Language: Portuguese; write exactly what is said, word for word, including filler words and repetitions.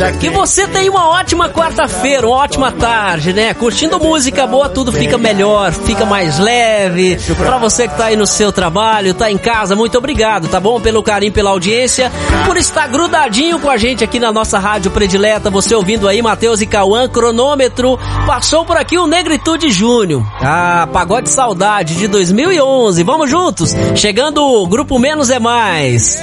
Que você tenha uma ótima quarta-feira, uma ótima tarde, né? Curtindo música boa, tudo fica melhor, fica mais leve. Pra você que tá aí no seu trabalho, tá em casa, muito obrigado, tá bom? Pelo carinho, pela audiência, por estar grudadinho com a gente aqui na nossa rádio predileta. Você ouvindo aí, Matheus e Cauã, cronômetro. Passou por aqui o Negritude Júnior. Ah, Pagode Saudade de dois mil e onze. Vamos juntos? Chegando o Grupo Menos é Mais.